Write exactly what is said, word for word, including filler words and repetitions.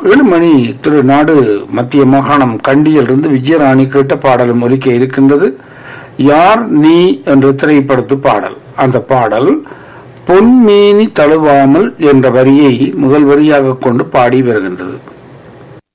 ஏழு மணி திரு நாடு மத்திய மாகாணம் கண்டியிலிருந்து விஜயராணி கேட்ட பாடலும் ஒலிக்க இருக்கின்றது. யார் நீ என்ற திரைப்படத்து பாடல். அந்த பாடல் பொன்மேனி தழுவாமல் என்ற வரியை முதல் வரியாக கொண்டு பாடி வருகின்றது.